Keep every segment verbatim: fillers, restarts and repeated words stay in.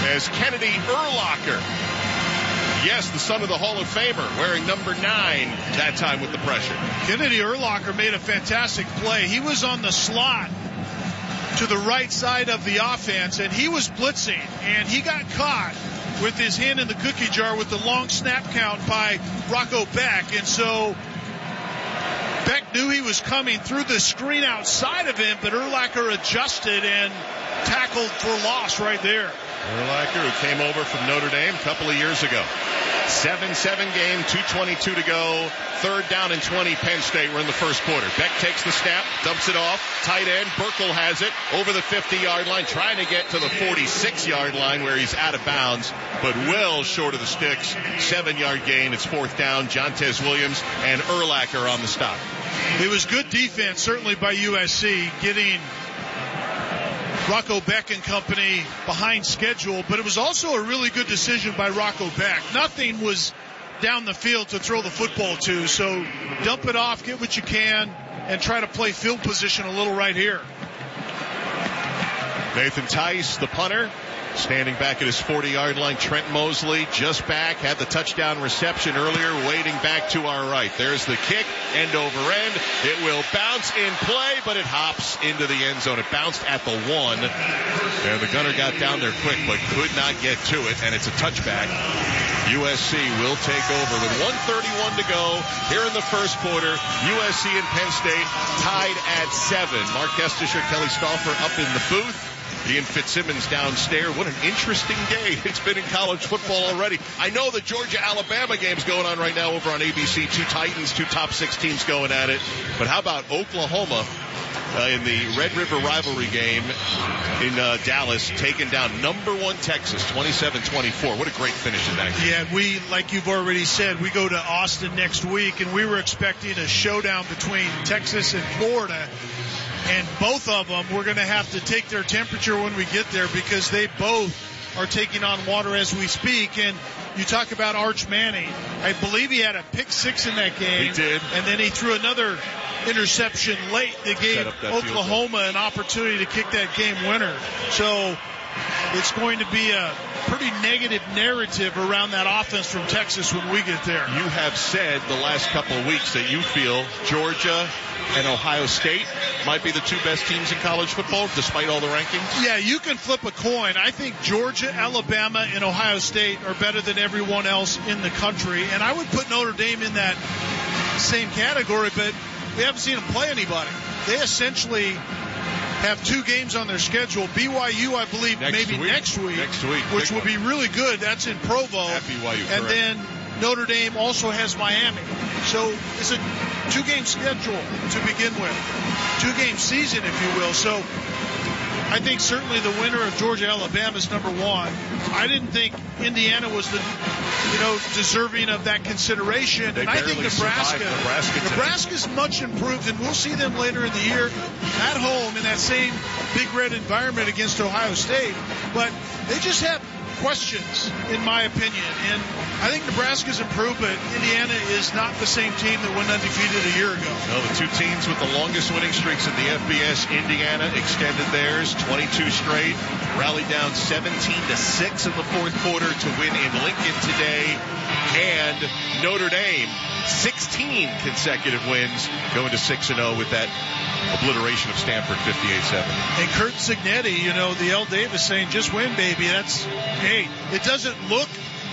as Kennedy Urlacher, yes, the son of the Hall of Famer, wearing number nine that time with the pressure. Kennedy Urlacher made a fantastic play. He was on the slot to the right side of the offense, and he was blitzing, and he got caught with his hand in the cookie jar with the long snap count by Rocco Beck. And so Beck knew he was coming through the screen outside of him, but Urlacher adjusted and tackled for loss right there. Urlacher, who came over from Notre Dame a couple of years ago. seven seven game, two twenty-two to go. Third down and twenty, Penn State. We're in the first quarter. Beck takes the snap, dumps it off. Tight end, Burkle has it over the fifty-yard line, trying to get to the forty-six-yard line where he's out of bounds, but well short of the sticks. Seven-yard gain. It's fourth down. Jontez Williams and Urlacher on the stop. It was good defense, certainly by U S C, getting Rocco Beck and company behind schedule, but it was also a really good decision by Rocco Beck. Nothing was down the field to throw the football to, so dump it off, get what you can, and try to play field position a little right here. Nathan Tice, the punter, standing back at his forty-yard line. Trent Mosley just back, had the touchdown reception earlier, waiting back to our right. There's the kick, end over end. It will bounce in play, but it hops into the end zone. It bounced at the one, and the gunner got down there quick, but could not get to it, and it's a touchback. U S C will take over with one thirty-one to go here in the first quarter. U S C and Penn State tied at seven. Mark Estisher, Kelly Stauffer up in the booth. Ian Fitzsimmons downstairs. What an interesting day it's been in college football already. I know the Georgia-Alabama game's going on right now over on A B C. Two Titans, two top six teams going at it. But how about Oklahoma uh, in the Red River rivalry game in uh, Dallas, taking down number one Texas, twenty-seven twenty-four. What a great finish in that game. Yeah, we, like you've already said, we go to Austin next week, and we were expecting a showdown between Texas and Florida. And both of them, we're going to have to take their temperature when we get there because they both are taking on water as we speak. And you talk about Arch Manning. I believe he had a pick six in that game. He did. And then he threw another interception late that gave Oklahoma an opportunity to kick that game winner. So it's going to be a pretty negative narrative around that offense from Texas when we get there. You have said the last couple of weeks that you feel Georgia and Ohio State might be the two best teams in college football, despite all the rankings? Yeah, you can flip a coin. I think Georgia, Alabama, and Ohio State are better than everyone else in the country. And I would put Notre Dame in that same category, but we haven't seen them play anybody. They essentially have two games on their schedule. B Y U, I believe, next maybe week. next week, next week, which will be really good. That's in Provo. At B Y U, and correct. then Notre Dame also has Miami. So it's a two-game schedule to begin with. Two-game season, if you will. So I think certainly the winner of Georgia-Alabama is number one. I didn't think Indiana was the, you know, deserving of that consideration. They and I think Nebraska, Nebraska Nebraska's much improved, and we'll see them later in the year at home in that same Big Red environment against Ohio State. But they just have questions, in my opinion. And I think Nebraska's improved, but Indiana is not the same team that went undefeated a year ago. No, the two teams with the longest winning streaks in the F B S, Indiana extended theirs, twenty-two straight, rallied down seventeen to six in the fourth quarter to win in Lincoln today. And Notre Dame, sixteen consecutive wins, going to six and oh with that obliteration of Stanford fifty-eight seven. And Kurt Signetti, you know, the L. Davis saying, just win, baby. That's, hey, it doesn't look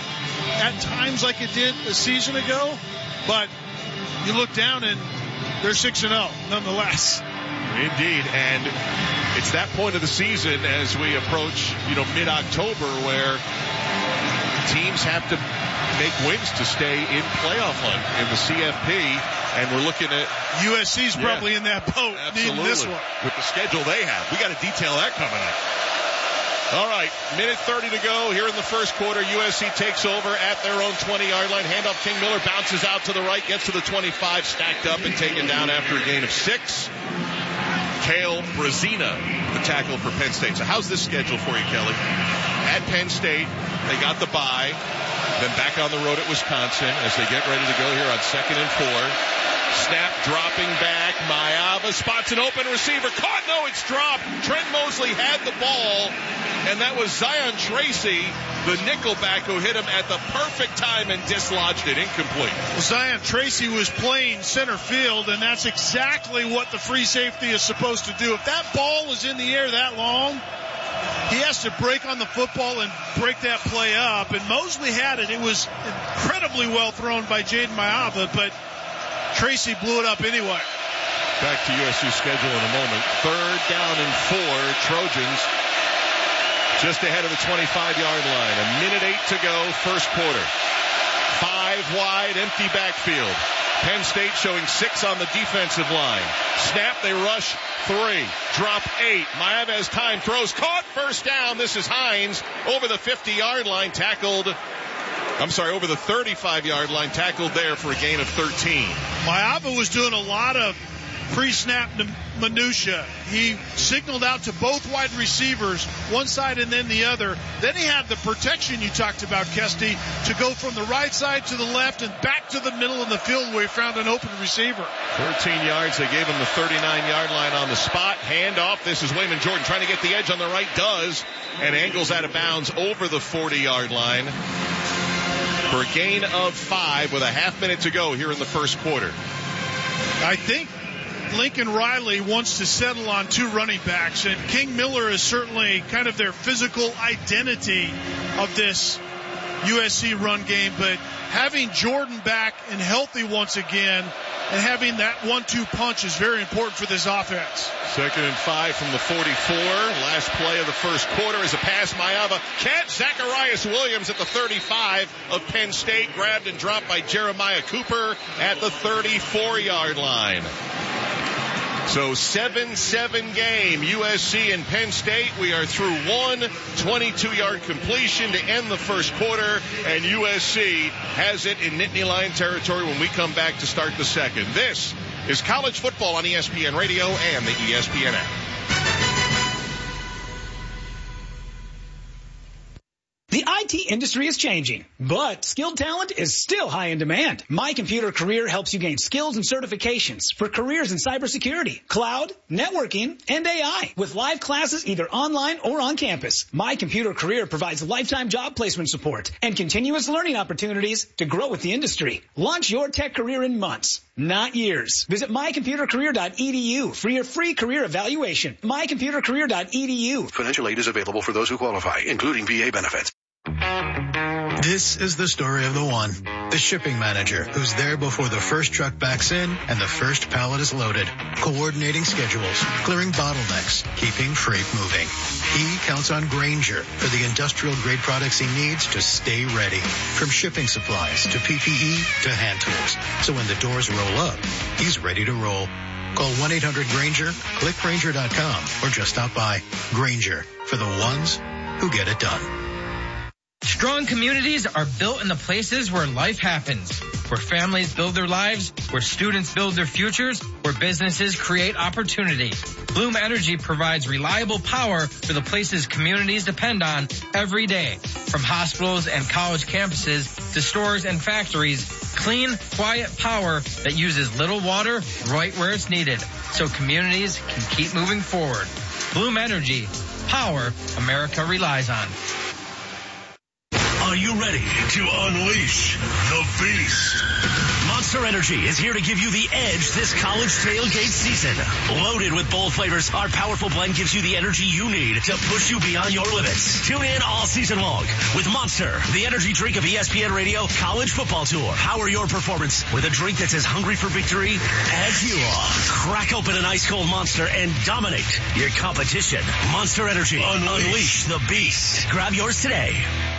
at times like it did a season ago, but you look down and they're six and oh nonetheless. Indeed, and it's that point of the season as we approach, you know, mid-October where teams have to make wins to stay in playoff hunt in the C F P, and we're looking at U S C's yeah, probably in that boat, absolutely, needing this one. With the schedule they have. We got to detail that coming up. All right, minute thirty to go here in the first quarter. U S C takes over at their own twenty-yard line. Handoff, King Miller bounces out to the right, gets to the twenty-five, stacked up and taken down after a gain of six. Cale Brazina, the tackle for Penn State. So how's this schedule for you, Kelly? At Penn State, they got the bye. Then back on the road at Wisconsin as they get ready to go here on second and four. Snap dropping back. Maiava spots an open receiver. Caught. No, it's dropped. Trent Mosley had the ball, and that was Zion Tracy, the nickelback, who hit him at the perfect time and dislodged it. Incomplete. Well, Zion Tracy was playing center field, and that's exactly what the free safety is supposed to do. If that ball is in the air that long, he has to break on the football and break that play up. And Mosley had it. It was incredibly well thrown by Jaden Maiava, but Tracy blew it up anyway. Back to U S C's schedule in a moment. Third down and four. Trojans just ahead of the twenty-five-yard line. A minute eight to go, first quarter. Five wide, empty backfield. Penn State showing six on the defensive line. Snap, they rush three. Drop eight. Maiava has time, throws, caught, first down. This is Hines over the fifty-yard line, tackled. I'm sorry, over the thirty-five-yard line, tackled there for a gain of thirteen. Maiava was doing a lot of pre-snap minutia. He signaled out to both wide receivers, one side and then the other. Then he had the protection you talked about, Kesty, to go from the right side to the left and back to the middle of the field where he found an open receiver. thirteen yards. They gave him the thirty-nine-yard line on the spot. Handoff. This is Wayman Jordan trying to get the edge on the right. Does. And angles out of bounds over the forty-yard line for a gain of five with a half minute to go here in the first quarter. I think Lincoln Riley wants to settle on two running backs, and King Miller is certainly kind of their physical identity of this U S C run game, but having Jordan back and healthy once again and having that one two punch is very important for this offense. Second and five from the forty-four. Last play of the first quarter is a pass. Maiava catch. Zacharias Williams at the thirty-five of Penn State, grabbed and dropped by Jeremiah Cooper at the thirty-four-yard line. So seven seven game, U S C and Penn State. We are through one twenty-two-yard completion to end the first quarter, and U S C has it in Nittany Lion territory when we come back to start the second. This is college football on E S P N Radio and the E S P N app. The I T industry is changing, but skilled talent is still high in demand. My Computer Career helps you gain skills and certifications for careers in cybersecurity, cloud, networking, and A I with live classes either online or on campus. My Computer Career provides lifetime job placement support and continuous learning opportunities to grow with the industry. Launch your tech career in months, not years. Visit my computer career dot e d u for your free career evaluation. my computer career dot e d u. Financial aid is available for those who qualify, including V A benefits. This is the story of the one, the shipping manager, who's there before the first truck backs in and the first pallet is loaded, coordinating schedules, clearing bottlenecks, keeping freight moving. He counts on Grainger for the industrial-grade products he needs to stay ready, from shipping supplies to P P E to hand tools. So when the doors roll up, he's ready to roll. Call one eight hundred Grainger, click Grainger dot com, or just stop by. Grainger, for the ones who get it done. Strong communities are built in the places where life happens, where families build their lives, where students build their futures, where businesses create opportunity. Bloom Energy provides reliable power for the places communities depend on every day. From hospitals and college campuses to stores and factories, clean, quiet power that uses little water right where it's needed, so communities can keep moving forward. Bloom Energy, power America relies on. Are you ready to unleash the beast? Monster Energy is here to give you the edge this college tailgate season. Loaded with bold flavors, our powerful blend gives you the energy you need to push you beyond your limits. Tune in all season long with Monster, the energy drink of E S P N Radio College Football Tour. Power your performance with a drink that's as hungry for victory as you are. Crack open an ice-cold Monster and dominate your competition. Monster Energy. Unleash, Unleash the beast. Grab yours today.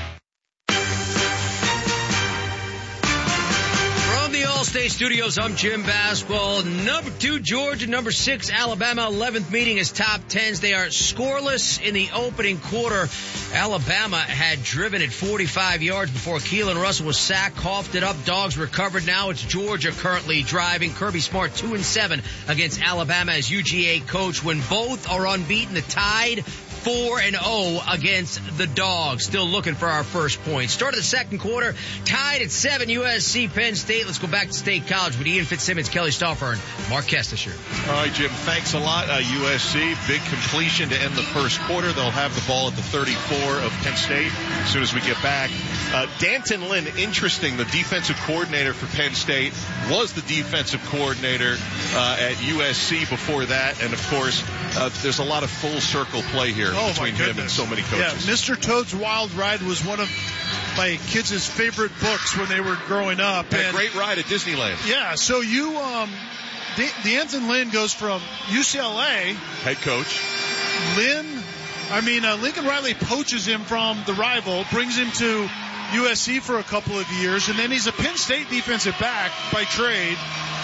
All-State Studios, I'm Jim Basquall. Number two, Georgia. Number six, Alabama. eleventh meeting is top tens. They are scoreless in the opening quarter. Alabama had driven at forty-five yards before Keelan Russell was sacked, coughed it up. Dogs recovered. Now it's Georgia currently driving. Kirby Smart two and seven against Alabama as U G A coach. When both are unbeaten, the Tide four and oh against the Dogs. Still looking for our first point. Start of the second quarter, tied at seven, U S C Penn State. Let's go back to State College with Ian Fitzsimmons, Kelly Stauffer, and Mark Kestisher. All right, Jim, thanks a lot. Uh, U S C, big completion to end the first quarter. They'll have the ball at the thirty-four of Penn State as soon as we get back. Uh, D'Anton Lynn, interesting, the defensive coordinator for Penn State, was the defensive coordinator uh, at U S C before that. And, of course, uh, there's a lot of full circle play here oh, between him and so many coaches. Yeah, Mister Toad's Wild Ride was one of my kids' favorite books when they were growing up. And and a great ride at Disneyland. Yeah, so you, um, D'Anton Lynn goes from U C L A. Head coach. Lynn, I mean, uh, Lincoln Riley poaches him from the rival, brings him to U S C for a couple of years, and then he's a Penn State defensive back by trade.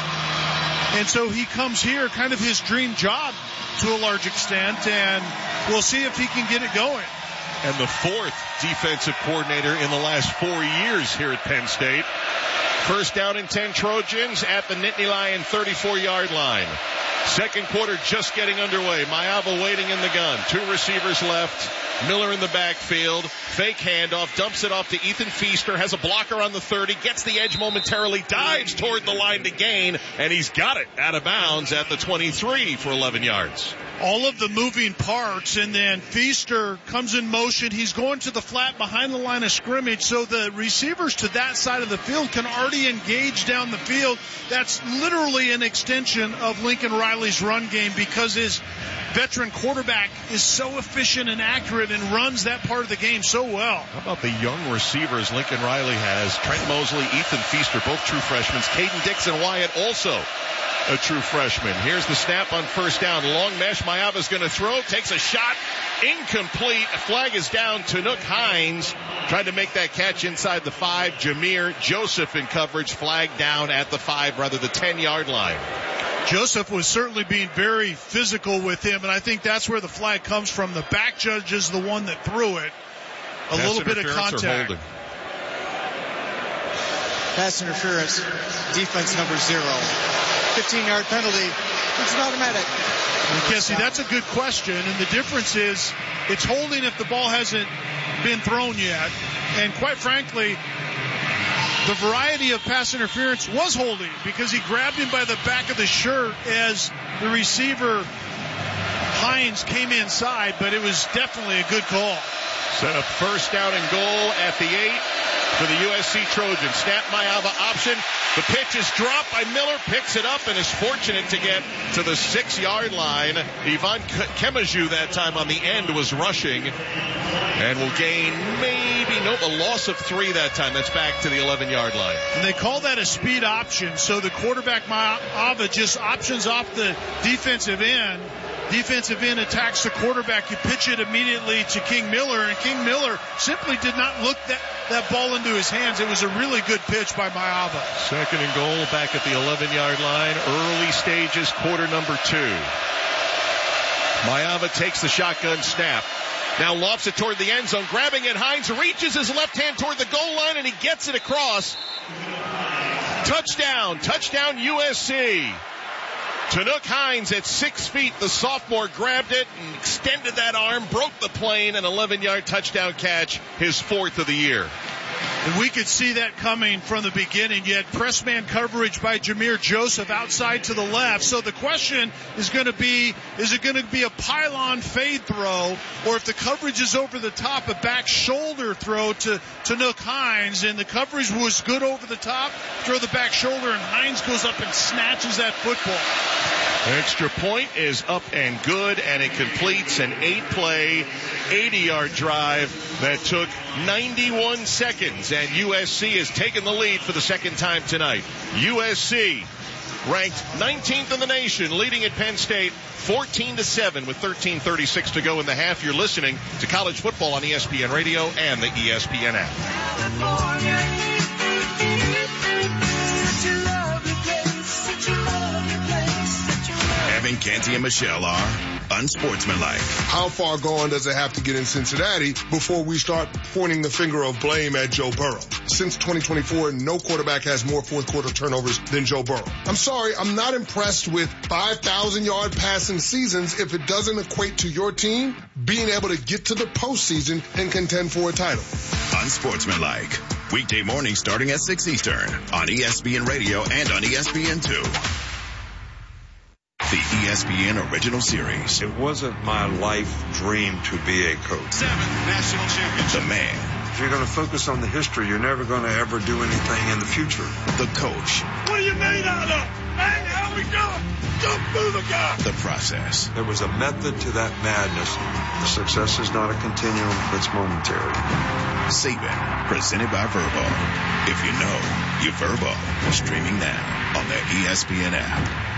And so he comes here, kind of his dream job to a large extent, and we'll see if he can get it going. And the fourth defensive coordinator in the last four years here at Penn State. First down and ten Trojans at the Nittany Lion thirty-four-yard line. Second quarter just getting underway. Maiava waiting in the gun. Two receivers left. Miller in the backfield. Fake handoff. Dumps it off to Ethan Feaster. Has a blocker on the thirty. Gets the edge momentarily. Dives toward the line to gain. And he's got it out of bounds at the twenty-three for eleven yards. All of the moving parts, and then Feaster comes in motion. He's going to the flat behind the line of scrimmage, so the receivers to that side of the field can already engage down the field. That's literally an extension of Lincoln Riley's run game because his veteran quarterback is so efficient and accurate and runs that part of the game so well. How about the young receivers Lincoln Riley has? Trent Mosley, Ethan Feaster, both true freshmen. Caden Dixon Wyatt also a true freshman. Here's the snap on first down. Long mesh. Maiava's going to throw. Takes a shot. Incomplete. A flag is down. Tanook Hines tried to make that catch inside the five. Jameer Joseph in coverage. Flag down at the five, rather the ten-yard line. Joseph was certainly being very physical with him, and I think that's where the flag comes from. The back judge is the one that threw it. A Pass little bit of contact. Pass interference. Defense number zero. fifteen-yard penalty. It's an automatic. Cassie, that's a good question, and the difference is it's holding if the ball hasn't been thrown yet. And quite frankly, the variety of pass interference was holding because he grabbed him by the back of the shirt as the receiver, Hines, came inside, but it was definitely a good call. Set up first down and goal at the eight for the U S C Trojans. Snap Maiava option. The pitch is dropped by Miller, picks it up, and is fortunate to get to the six-yard line. Ivan Kemaju that time on the end was rushing and will gain maybe, nope, a loss of three that time. That's back to the eleven-yard line. And they call that a speed option, so the quarterback Maiava just options off the defensive end. Defensive end attacks the quarterback. You pitch it immediately to King Miller, and King Miller simply did not look that, that ball into his hands. It was a really good pitch by Maiava. Second and goal back at the eleven-yard line. Early stages, quarter number two. Maiava takes the shotgun snap. Now lofts it toward the end zone. Grabbing it, Hines reaches his left hand toward the goal line, and he gets it across. Touchdown. Touchdown U S C. Tanook Hines at six feet, the sophomore grabbed it and extended that arm, broke the plane, an eleven-yard touchdown catch, his fourth of the year. And we could see that coming from the beginning. You had press man coverage by Jameer Joseph outside to the left. So the question is going to be, is it going to be a pylon fade throw, or if the coverage is over the top, a back shoulder throw to Tanook Hines, and the coverage was good over the top, throw the back shoulder, and Hines goes up and snatches that football. Extra point is up and good, and it completes an eight-play, eighty-yard drive that took ninety-one seconds, and U S C has taken the lead for the second time tonight. U S C ranked nineteenth in the nation, leading at Penn State fourteen to seven with thirteen thirty-six to go in the half. You're listening to College Football on E S P N Radio and the E S P N app. Kevin, Canty, and Michelle are unsportsmanlike. How far gone does it have to get in Cincinnati before we start pointing the finger of blame at Joe Burrow? Since twenty twenty-four, no quarterback has more fourth quarter turnovers than Joe Burrow. I'm sorry, I'm not impressed with five thousand yard passing seasons if it doesn't equate to your team being able to get to the postseason and contend for a title. Unsportsmanlike. Weekday mornings starting at six Eastern on E S P N Radio and on E S P N two. The E S P N original series. It wasn't my life dream to be a coach. Seventh national championship. The man. If you're going to focus on the history, you're never going to ever do anything in the future. The coach. What are you made out of? Hey, how we going? Jump through the gap. The process. There was a method to that madness. The success is not a continuum, it's momentary. Saban, presented by Verbo. If you know, you Verbo. Streaming now on the E S P N app.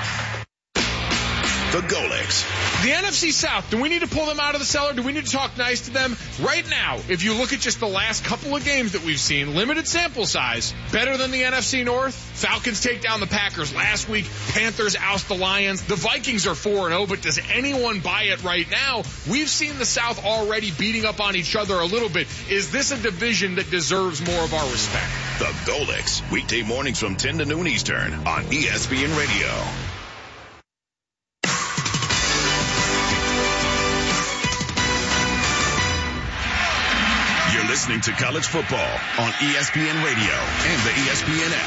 The Golics. The N F C South, do we need to pull them out of the cellar? Do we need to talk nice to them? Right now, if you look at just the last couple of games that we've seen, limited sample size, better than the N F C North. Falcons take down the Packers last week. Panthers oust the Lions. The Vikings are four and oh, but does anyone buy it right now? We've seen the South already beating up on each other a little bit. Is this a division that deserves more of our respect? The Golics, weekday mornings from ten to noon Eastern on E S P N Radio. You're listening to college football on E S P N Radio and the E S P N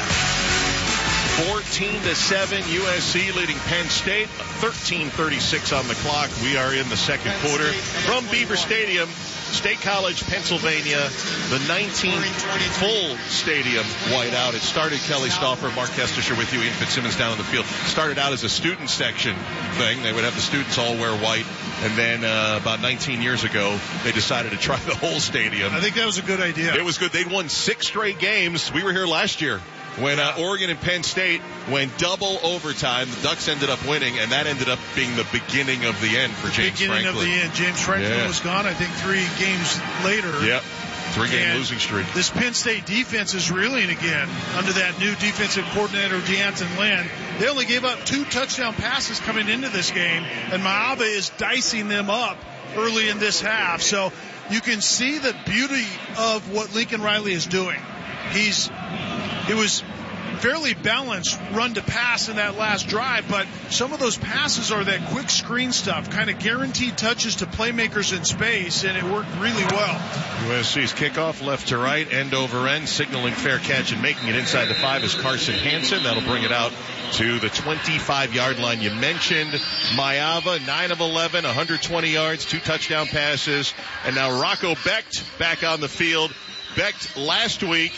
app. fourteen to seven, U S C leading Penn State. thirteen thirty-six on the clock. We are in the second quarter from Beaver Stadium, State College, Pennsylvania. The nineteenth full stadium whiteout. It started, Kelly Stauffer, Mark Kestisher with you, Ian Fitzsimmons down on the field. Started out as a student section thing. They would have the students all wear white. And then uh, about nineteen years ago, they decided to try the whole stadium. I think that was a good idea. It was good. They'd won six straight games. We were here last year when uh, Oregon and Penn State went double overtime. The Ducks ended up winning, and that ended up being the beginning of the end for James beginning Franklin. Beginning of the end. James Franklin yeah. was gone, I think, three games later. Yep. Three-game and losing streak. This Penn State defense is reeling again under that new defensive coordinator, Deanton Lynn. They only gave up two touchdown passes coming into this game, and Maaba is dicing them up early in this half. So you can see the beauty of what Lincoln Riley is doing. He's, it was fairly balanced run to pass in that last drive, but some of those passes are that quick screen stuff, kind of guaranteed touches to playmakers in space, and it worked really well. U S C's kickoff left to right, end over end, signaling fair catch and making it inside the five is Carson Hansen. That'll bring it out to the twenty-five yard line. You mentioned Maaba, nine of eleven, one hundred twenty yards, two touchdown passes, and now Rocco Becht back on the field. Becht last week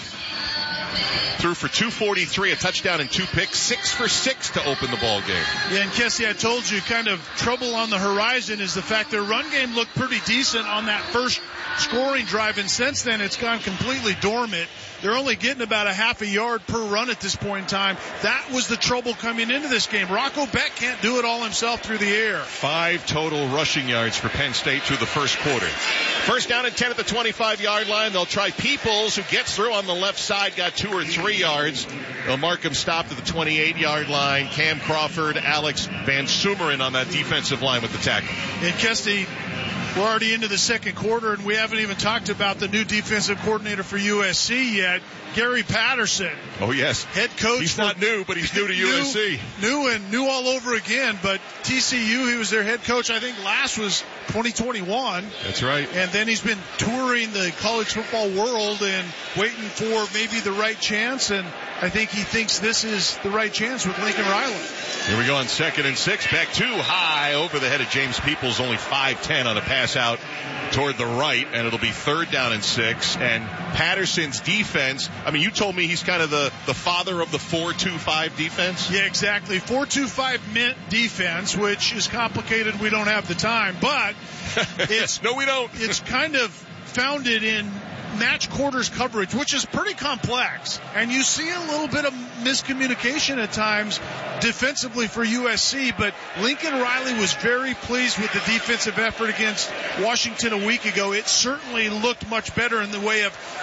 threw for two forty-three, a touchdown and two picks, six for six to open the ball game. Yeah, and Kessie, I told you, kind of trouble on the horizon is the fact their run game looked pretty decent on that first scoring drive, and since then it's gone completely dormant. They're only getting about a half a yard per run at this point in time. That was the trouble coming into this game. Rocco Becht can't do it all himself through the air. Five total rushing yards for Penn State through the first quarter. First down and ten at the twenty-five yard line. They'll try Peoples, who gets through on the left side, got two or three yards. They'll mark him stopped at the twenty-eight yard line. Cam Crawford, Alex Van Sumeren on that defensive line with the tackle. And Kesty, we're already into the second quarter, and we haven't even talked about the new defensive coordinator for U S C yet, Gary Patterson. Oh, yes. Head coach. He's not new, but he's new to new, U S C. New and new all over again, but T C U, he was their head coach, I think last was twenty twenty-one. That's right. And then he's been touring the college football world and waiting for maybe the right chance, and I think he thinks this is the right chance with Lincoln Riley. Here we go on second and six. Back too high over the head of James Peoples, only five ten on a pass out toward the right, and it'll be third down and six. And Patterson's defense, I mean, you told me he's kind of the, the father of the four two five defense? Yeah, exactly. four two five mint defense, which is complicated. We don't have the time, but it's no, we don't. It's kind of founded in match quarters coverage, which is pretty complex, and you see a little bit of miscommunication at times defensively for U S C, but Lincoln Riley was very pleased with the defensive effort against Washington a week ago. It certainly looked much better in the way of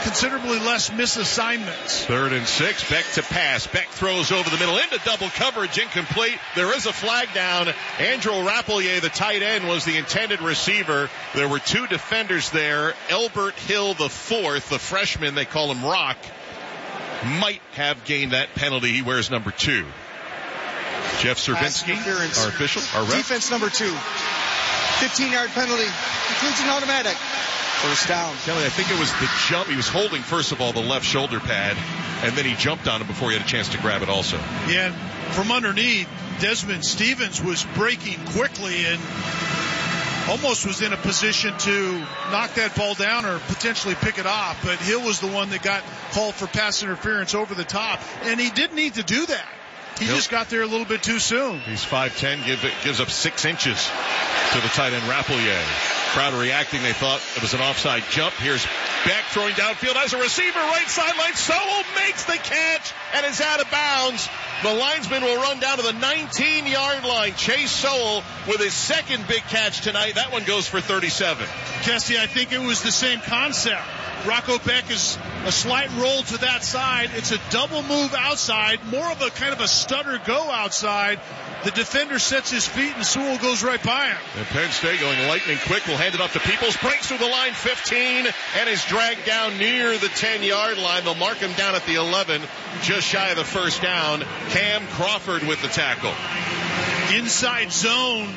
considerably less misassignments. Third and six. Beck to pass. Beck throws over the middle into double coverage, incomplete. There is a flag down. Andrew Rapelier, the tight end, was the intended receiver. There were two defenders there. Elbert Hill, the fourth, the freshman, they call him Rock, might have gained that penalty. He wears number two. Jeff Cervinsky, our official, our ref. Defense number two. fifteen-yard penalty. Includes an automatic. First down. Kelly, I think it was the jump. He was holding, first of all, the left shoulder pad, and then he jumped on him before he had a chance to grab it also. Yeah, from underneath, Desmond Stevens was breaking quickly and almost was in a position to knock that ball down or potentially pick it off, but Hill was the one that got called for pass interference over the top, and he didn't need to do that. He nope. just got there a little bit too soon. He's five ten, give it, gives up six inches to the tight end Rapelier. Crowd reacting. They thought it was an offside jump. Here's Beck throwing downfield as a receiver, right sideline. Sowell makes the catch and is out of bounds. The linesman will run down to the nineteen-yard line. Chase Sowell with his second big catch tonight. That one goes for thirty-seven. Kesty, I think it was the same concept. Rocco Beck is a slight roll to that side. It's a double move outside, more of a kind of a stutter go outside. The defender sets his feet and Sewell goes right by him. And Penn State going lightning quick will hand it off to Peoples. Breaks through the line fifteen and is dragged down near the ten-yard line. They'll mark him down at the eleven, just shy of the first down. Cam Crawford with the tackle. Inside zone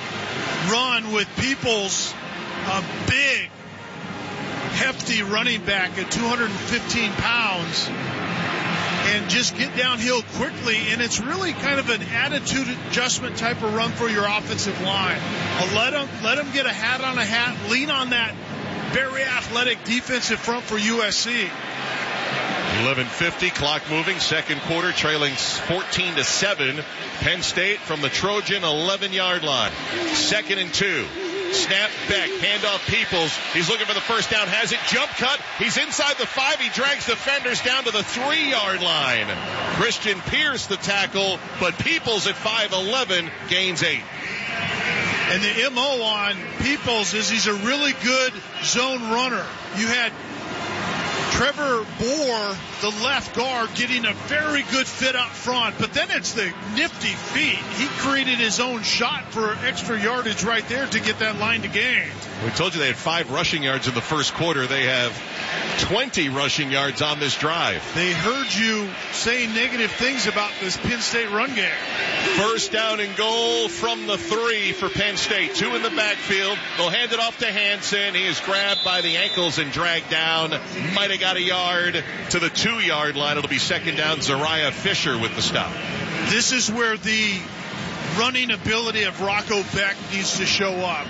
run with Peoples, a big, hefty running back at two hundred fifteen pounds, and just get downhill quickly, and it's really kind of an attitude adjustment type of run for your offensive line. Uh, let them let them get a hat on a hat, lean on that very athletic defensive front for U S C. eleven fifty, clock moving, second quarter, trailing fourteen to seven. Penn State from the Trojan eleven-yard line. Second and two. Snap Beck, handoff Peoples. He's looking for the first down, has it, jump cut. He's inside the five. He drags defenders down to the three-yard line. Christian Pierce the tackle, but Peoples at five eleven gains eight. And the M O on Peoples is he's a really good zone runner. You had Trevor Bohr, the left guard, getting a very good fit up front, but then it's the nifty feet. He created his own shot for extra yardage right there to get that line to gain. We told you they had five rushing yards in the first quarter. They have twenty rushing yards on this drive. They heard you saying negative things about this Penn State run game. First down and goal from the three for Penn State. Two in the backfield. They'll hand it off to Hansen. He is grabbed by the ankles and dragged down. Might have got a yard to the two-yard line. It'll be second down. Zariah Fisher with the stop. This is where the running ability of Rocco Beck needs to show up.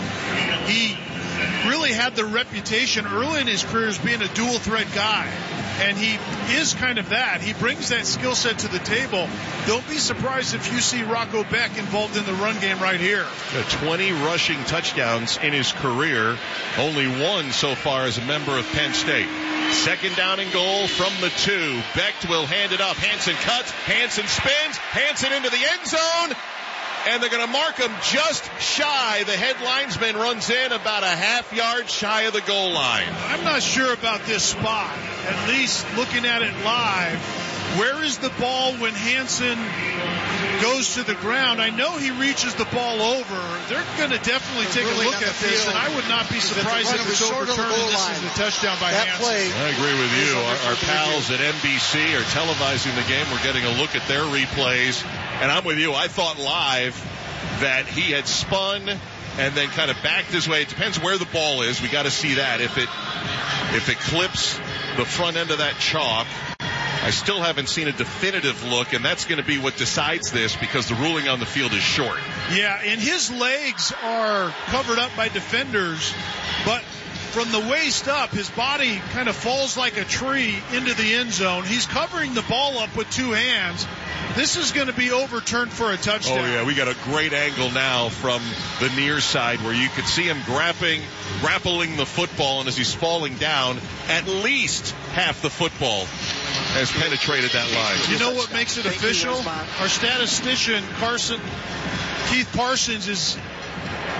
He really had the reputation early in his career as being a dual threat guy, and he is kind of that. He brings that skill set to the table. Don't be surprised if you see Rocco Beck involved in the run game right here. twenty rushing touchdowns in his career, only one so far as a member of Penn State. Second down and goal from the two. Beck will hand it up. Hansen cuts. Hansen spins. Hansen into the end zone. And they're going to mark him just shy. The head linesman runs in about a half yard shy of the goal line. I'm not sure about this spot. At least looking at it live, where is the ball when Hansen goes to the ground? I know he reaches the ball over. They're going to definitely take a look at this, and I would not be surprised if it's overturned and this is a touchdown by Hansen. I agree with you. Our, our pals at N B C are televising the game. We're getting a look at their replays. And I'm with you. I thought live that he had spun and then kind of backed his way. It depends where the ball is. We got to see that. If it if it clips the front end of that chalk, I still haven't seen a definitive look, and that's going to be what decides this because the ruling on the field is short. Yeah, and his legs are covered up by defenders, but from the waist up, his body kind of falls like a tree into the end zone. He's covering the ball up with two hands. This is going to be overturned for a touchdown. Oh, yeah, we got a great angle now from the near side where you could see him grappling, grappling the football, and as he's falling down, at least half the football has penetrated that line. You know what makes it official? Our statistician, Carson, Keith Parsons, is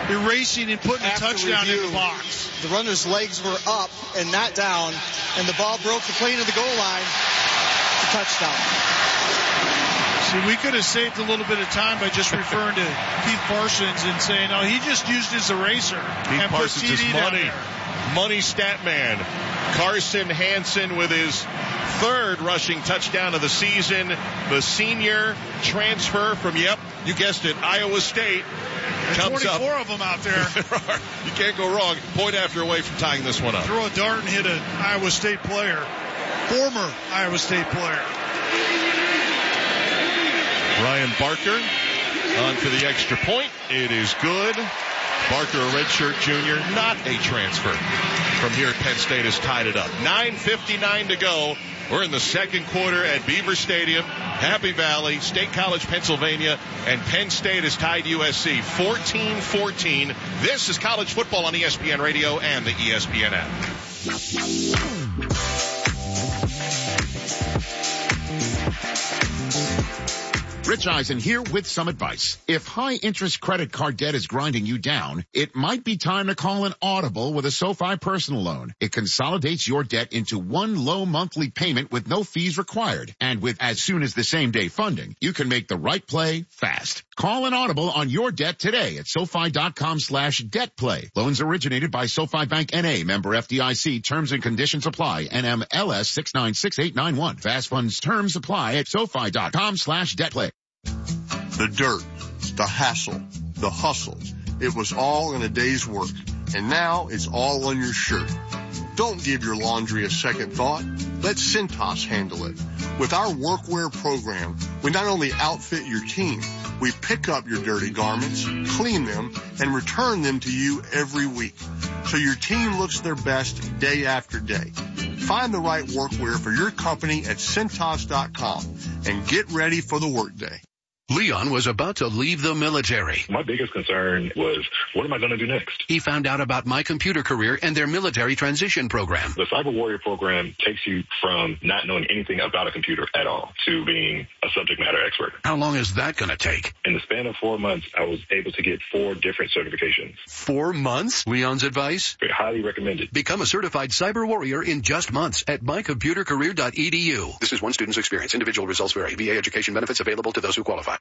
erasing and putting a After touchdown review, in the box. The runner's legs were up and not down, and the ball broke the plane of the goal line. It's a touchdown. See, we could have saved a little bit of time by just referring to Keith Parsons and saying, "Oh, he just used his eraser." Keith and Parsons put T D is down money. there. Money stat man. Carson Hansen with his third rushing touchdown of the season. The senior transfer from, yep, you guessed it, Iowa State. There's Comes twenty-four up. of them out there. You can't go wrong. Point after away from tying this one up. Throw a dart and hit an Iowa State player. Former Iowa State player. Ryan Barker on for the extra point. It is good. Barker, a redshirt junior, not a transfer from here at Penn State, has tied it up. nine fifty-nine to go. We're in the second quarter at Beaver Stadium, Happy Valley, State College, Pennsylvania, and Penn State has tied U S C fourteen fourteen. This is college football on E S P N Radio and the E S P N app. Rich Eisen here with some advice. If high-interest credit card debt is grinding you down, it might be time to call an Audible with a SoFi personal loan. It consolidates your debt into one low monthly payment with no fees required. And with as soon as the same day funding, you can make the right play fast. Call an Audible on your debt today at SoFi.com slash debt play. Loans originated by SoFi Bank N A, member F D I C. Terms and conditions apply. N M L S six nine six eight nine one. Fast funds terms apply at SoFi.com slash debt play. The dirt, the hassle, the hustle. It was all in a day's work. And now it's all on your shirt. Don't give your laundry a second thought. Let Cintas handle it. With our workwear program, we not only outfit your team, we pick up your dirty garments, clean them, and return them to you every week. So your team looks their best day after day. Find the right workwear for your company at Cintas dot com and get ready for the workday. Leon was about to leave the military. My biggest concern was, what am I going to do next? He found out about My Computer Career and their military transition program. The Cyber Warrior program takes you from not knowing anything about a computer at all to being a subject matter expert. How long is that going to take? In the span of four months, I was able to get four different certifications. Four months? Leon's advice? I highly recommend it. Become a certified cyber warrior in just months at my computer career dot e d u. This is one student's experience. Individual results vary. V A education benefits available to those who qualify.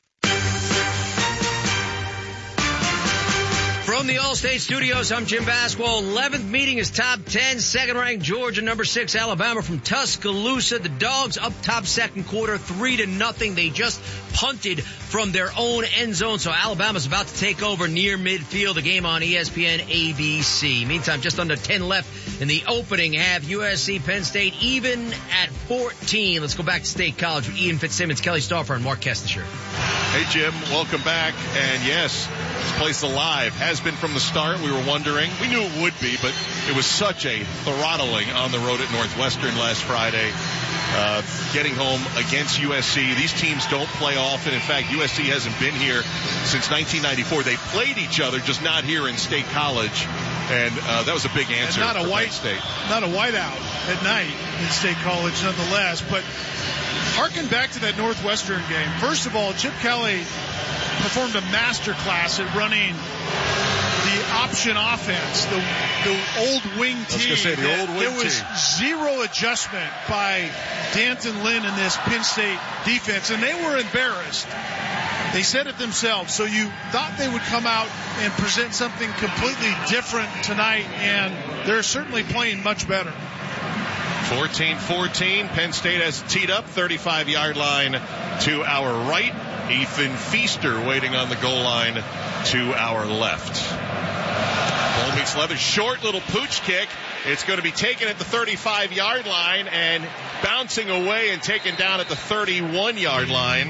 From the All-State Studios, I'm Jim Basquall. eleventh meeting is top ten. Second-ranked Georgia, number six Alabama from Tuscaloosa. The Dogs up top second quarter, three to nothing. They just punted from their own end zone, so Alabama's about to take over near midfield. The game on E S P N A B C. Meantime, just under ten left in the opening half. U S C, Penn State even at fourteen. Let's go back to State College with Ian Fitzsimmons, Kelly Stauffer, and Mark Kestisher. Hey, Jim, welcome back. And yes, this place alive has been from the start. We were wondering. We knew it would be, but it was such a throttling on the road at Northwestern last Friday. Uh, getting home against U S C. These teams don't play often. In fact, U S C hasn't been here since nineteen ninety-four. They played each other, just not here in State College. And uh, that was a big answer. And not a for white, Penn State. Not a whiteout at night in State College, nonetheless. But harken back to that Northwestern game. First of all, Chip Kelly performed a master class at running the option offense, the the old wing team. I was say, the old wing there was team. zero adjustment by Danton Lynn in this Penn State defense, and they were embarrassed. They said it themselves. So you thought they would come out and present something completely different tonight, and they're certainly playing much better. fourteen fourteen. Penn State has teed up, thirty-five-yard line to our right. Ethan Feaster waiting on the goal line to our left. Ball meets leather. Short little pooch kick. It's going to be taken at the thirty-five-yard line and bouncing away and taken down at the thirty-one-yard line.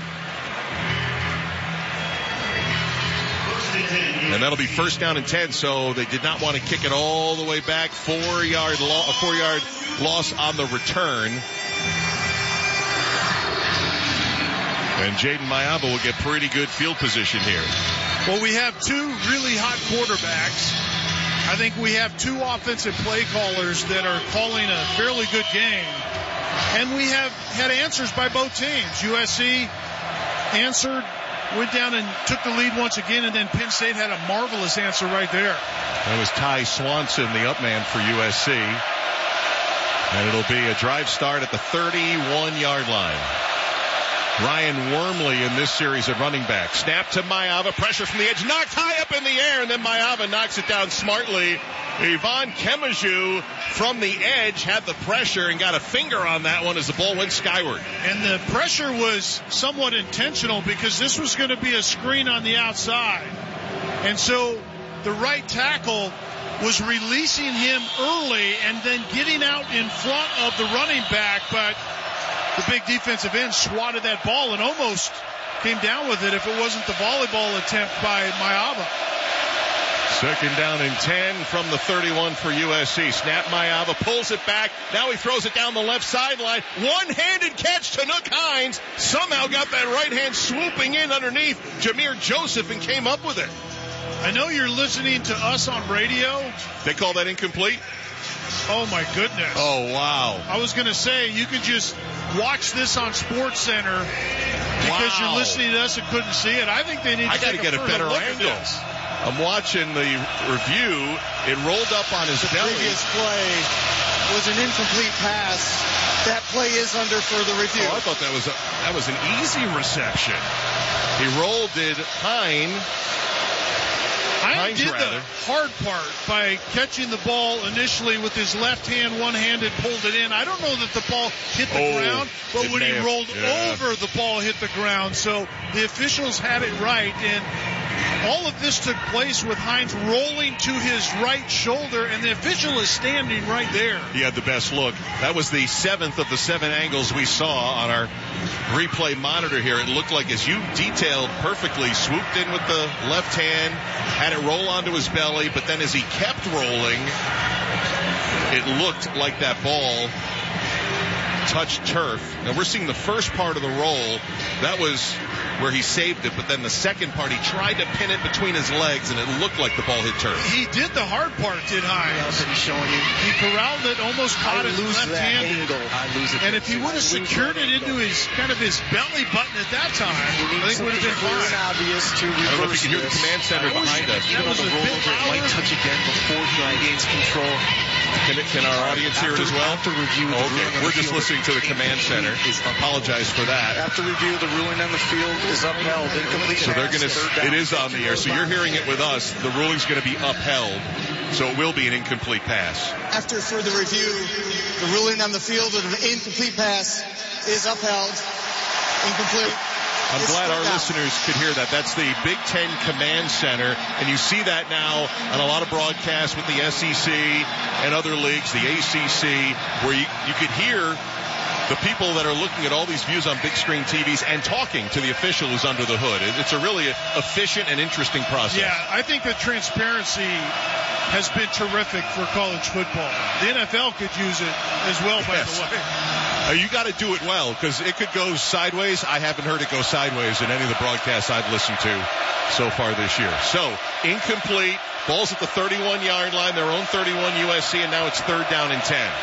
And that'll be first down and ten, so they did not want to kick it all the way back. Four-yard lo- a four-yard loss on the return. And Jaden Mayaba will get pretty good field position here. Well, we have two really hot quarterbacks. I think we have two offensive play callers that are calling a fairly good game. And we have had answers by both teams. U S C answered went down and took the lead once again, and then Penn State had a marvelous answer right there. That was Ty Swanson, the up man for U S C. And it'll be a drive start at the thirty-one-yard line. Ryan Wormley in this series at running back. Snap to Maiava. Pressure from the edge. Knocked high up in the air. And then Maiava knocks it down smartly. Yvonne Kemaju from the edge had the pressure and got a finger on that one as the ball went skyward. And the pressure was somewhat intentional because this was going to be a screen on the outside. And so the right tackle was releasing him early and then getting out in front of the running back, but the big defensive end swatted that ball and almost came down with it if it wasn't the volleyball attempt by Maiava. Second down and ten from the thirty-one for U S C. Snap Maiava, pulls it back. Now he throws it down the left sideline. One-handed catch to Nook Hines. Somehow got that right hand swooping in underneath Jameer Joseph and came up with it. I know you're listening to us on radio. They call that incomplete? Oh, my goodness. Oh, wow. I was going to say, you could just watch this on Sports Center because wow. you're listening to us and couldn't see it. I think they need to I take gotta a get a better look angle. at this. I'm watching the review. It rolled up on his the belly. The previous play was an incomplete pass. That play is under further review. Oh, I thought that was a, that was an easy reception. He rolled it Hines. I Hines did rather. the hard part by catching the ball initially with his left hand, one-handed, pulled it in. I don't know that the ball hit the oh, ground, but when he have, rolled yeah. over, the ball hit the ground. So the officials had it right, and all of this took place with Hines rolling to his right shoulder, and the official is standing right there. He had the best look. That was the seventh of the seven angles we saw on our replay monitor here. It looked like, as you detailed perfectly, swooped in with the left hand, had it roll onto his belly, but then as he kept rolling, it looked like that ball touched turf. Now we're seeing the first part of the roll. That was where he saved it, but then the second part, he tried to pin it between his legs, and it looked like the ball hit turf. He did the hard part, did Hines? That's what he's showing you. He corralled it, almost caught I it left-handed. I lose it. And if he would have secured it into his kind of his belly button at that time, I think it would have been fine. Obvious to I don't know if you can hear the command center behind us. Even though the rollover might touch again before he gains control. Can, it, can our audience hear it as well? After review, oh, okay. We're just listening to the command center. Apologize for that. After review, the ruling on the field is upheld. Incomplete. So they're going to. It is on the air. So you're hearing it with us. The ruling's going to be upheld. So it will be an incomplete pass. After further review, the ruling on the field of an incomplete pass is upheld. Incomplete. I'm glad our listeners could hear that. That's the Big Ten Command Center, and you see that now on a lot of broadcasts with the S E C and other leagues, the A C C, where you, you could hear the people that are looking at all these views on big screen T Vs and talking to the official who's under the hood. It's a really efficient and interesting process. Yeah, I think the transparency has been terrific for college football. The N F L could use it as well, by yes. the way. Uh, you got to do it well, because it could go sideways. I haven't heard it go sideways in any of the broadcasts I've listened to so far this year. So, incomplete. Ball's at the thirty-one-yard line, their own thirty-one U S C, and now it's third down and ten.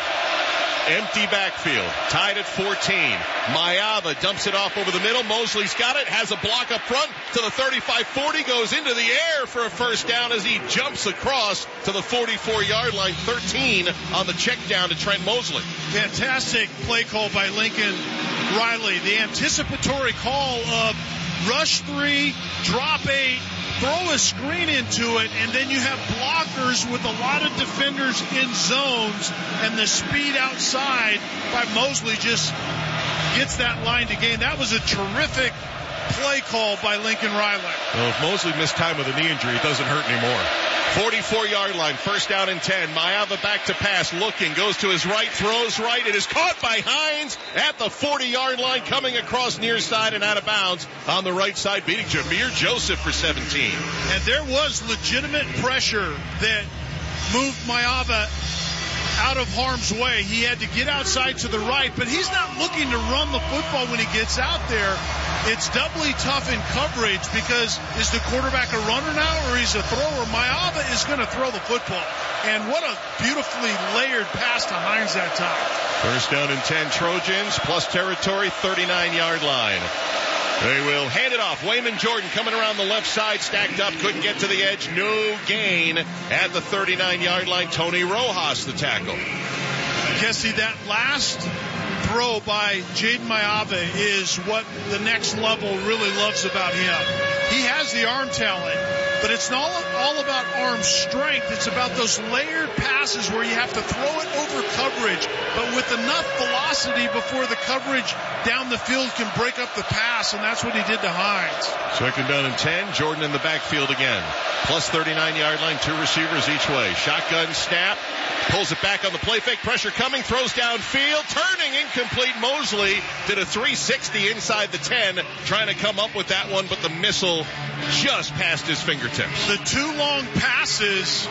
Empty backfield, tied at fourteen. Maiava dumps it off over the middle. Mosley's got it, has a block up front to the thirty-five forty, goes into the air for a first down as he jumps across to the forty-four-yard line. thirteen on the check down to Trent Mosley. Fantastic play call by Lincoln Riley. The anticipatory call of rush three, drop eight, throw a screen into it, and then you have blockers with a lot of defenders in zones, and the speed outside by Mosley just gets that line to gain. That was a terrific play call by Lincoln Riley. Well, if Mosley missed time with a knee injury, it doesn't hurt anymore. forty-four-yard line, first down and ten. Maiava back to pass, looking, goes to his right, throws right. It is caught by Hines at the forty-yard line, coming across near side and out of bounds on the right side, beating Jameer Joseph for seventeen. And there was legitimate pressure that moved Maiava out of harm's way. He had to get outside to the right, but he's not looking to run the football when he gets out there. It's doubly tough in coverage because is the quarterback a runner now or he's a thrower? Maiava is going to throw the football. And what a beautifully layered pass to Hines that time. First down and ten, Trojans, plus territory, thirty-nine-yard line. They will hand it off. Wayman Jordan coming around the left side, stacked up, couldn't get to the edge. No gain at the thirty-nine-yard line. Tony Rojas, the tackle. Kessie, that last throw by Jaden Mayava is what the next level really loves about him. He has the arm talent, but it's not all about arm strength. It's about those layered passes where you have to throw it over coverage, but with enough velocity before the coverage down the field can break up the pass, and that's what he did to Hines. Second down and ten. Jordan in the backfield again. Plus thirty-nine-yard line, two receivers each way. Shotgun snap. Pulls it back on the play fake. Pressure coming. Throws downfield. Turning incomplete. Mosley did a three sixty inside the ten. Trying to come up with that one, but the missile just past his fingertips. The two long passes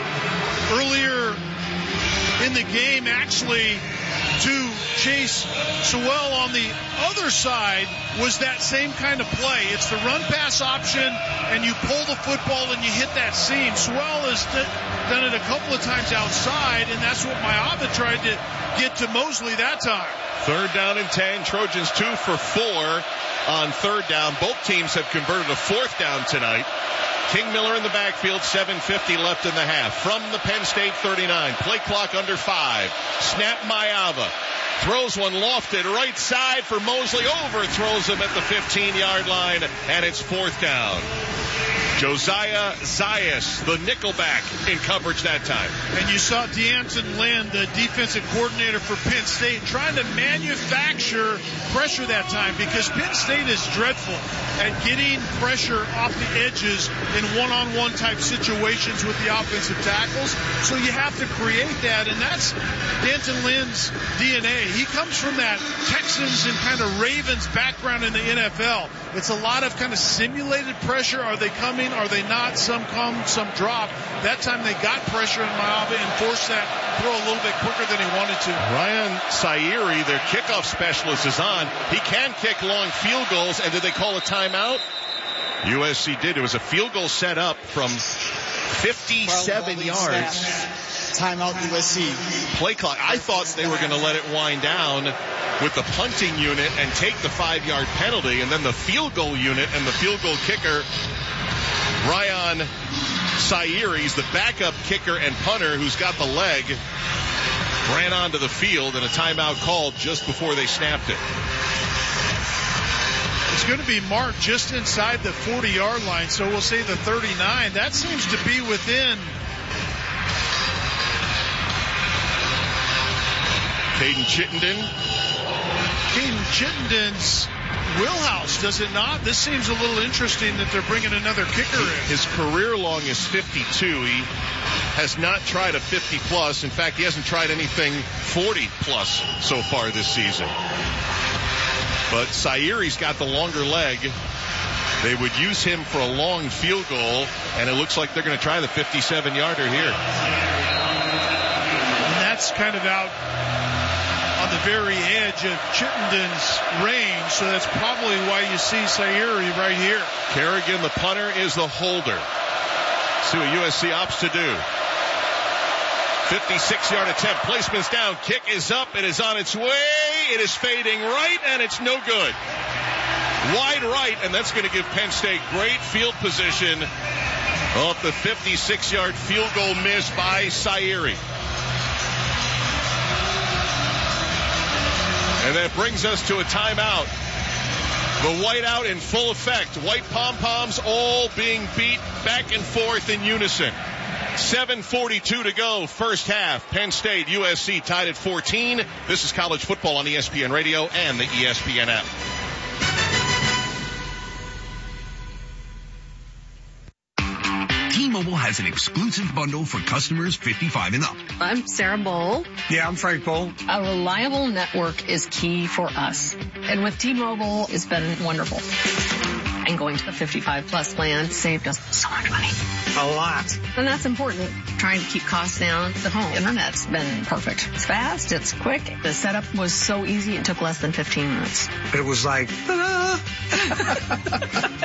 earlier in the game actually to Chase Sewell on the other side was that same kind of play. It's the run pass option, and you pull the football and you hit that seam. Sewell has done it a couple of times outside, and that's what Mayava tried to get to Mosley that time. Third down and ten. Trojans two for four on third down. Both teams have converted a fourth down tonight. King Miller in the backfield, seven fifty left in the half. From the Penn State thirty-nine. Play clock under five. Snap Mayava. Throws one lofted right side for Mosley. Overthrows him at the fifteen-yard line, and it's fourth down. Josiah Zayas, the nickelback, in coverage that time. And you saw D'Anton Lynn, the defensive coordinator for Penn State, trying to manufacture pressure that time because Penn State is dreadful at getting pressure off the edges in one-on-one type situations with the offensive tackles. So you have to create that, and that's D'Anton Lynn's D N A. He comes from that Texans and kind of Ravens background in the N F L. It's a lot of kind of simulated pressure. Are they coming? Are they not? Some come, some drop. That time they got pressure in Mayava and forced that throw a little bit quicker than he wanted to. Ryan Sairi, their kickoff specialist, is on. He can kick long field goals. And did they call a timeout? U S C did. It was a field goal set up from fifty-seven well, yards. Timeout U S C. Play clock. I thought they were going to let it wind down with the punting unit and take the five-yard penalty, and then the field goal unit and the field goal kicker, Ryan Sairi's the backup kicker and punter who's got the leg, ran onto the field, and a timeout called just before they snapped it. It's going to be marked just inside the forty-yard line, so we'll say the thirty-nine. That seems to be within. Caden Chittenden. Caden Chittenden's wheelhouse, does it not? This seems a little interesting that they're bringing another kicker in. His career long is fifty-two. He has not tried a fifty plus. In fact, he hasn't tried anything forty plus so far this season. But Sairi's got the longer leg. They would use him for a long field goal, and it looks like they're going to try the fifty-seven-yarder here. And that's kind of out on the very edge of Chittenden's range, so that's probably why you see Sairi right here. Kerrigan, the punter, is the holder. See what U S C opts to do. fifty-six-yard attempt. Placement's down. Kick is up. It is on its way. It is fading right, and it's no good. Wide right, and that's going to give Penn State great field position off the fifty-six-yard field goal miss by Sairi. And that brings us to a timeout. The whiteout in full effect. White pom-poms all being beat back and forth in unison. seven forty-two to go, first half. Penn State, U S C tied at fourteen. This is college football on E S P N Radio and the E S P N app. T-Mobile has an exclusive bundle for customers fifty-five and up. I'm Sarah Bowl. Yeah, I'm Frank Bowl. A reliable network is key for us. And with T-Mobile, it's been wonderful. And going to the fifty-five plus plan saved us so much money. A lot. And that's important. Trying to keep costs down. The home internet's been perfect. It's fast. It's quick. The setup was so easy. It took less than fifteen minutes. It was like, ta-da!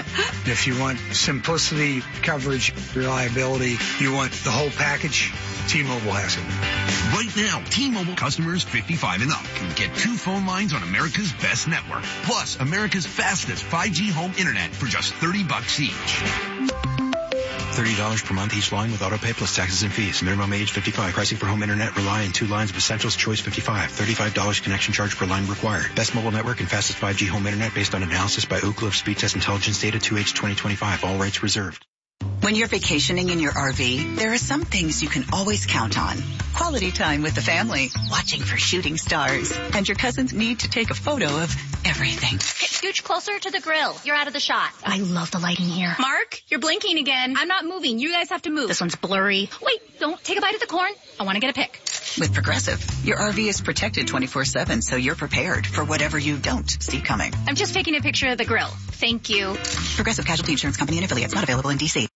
If you want simplicity, coverage, reliability, you want the whole package, T-Mobile has it. Right now, T-Mobile customers fifty-five and up can get two phone lines on America's best network, plus America's fastest five G home internet for just thirty bucks each. thirty dollars per month each line with auto pay plus taxes and fees. Minimum age fifty-five. Pricing for home internet rely on two lines of Essentials Choice fifty-five. thirty-five dollars connection charge per line required. Best mobile network and fastest five G home internet based on analysis by Ookla of Speed Test Intelligence data two H twenty twenty-five. All rights reserved. When you're vacationing in your R V, there are some things you can always count on. Quality time with the family, watching for shooting stars, and your cousins need to take a photo of everything. Scooch closer to the grill. You're out of the shot. I love the lighting here. Mark, you're blinking again. I'm not moving. You guys have to move. This one's blurry. Wait, don't take a bite of the corn. I want to get a pic. With Progressive, your R V is protected twenty-four seven, so you're prepared for whatever you don't see coming. I'm just taking a picture of the grill. Thank you. Progressive Casualty Insurance Company and affiliates, not available in D C.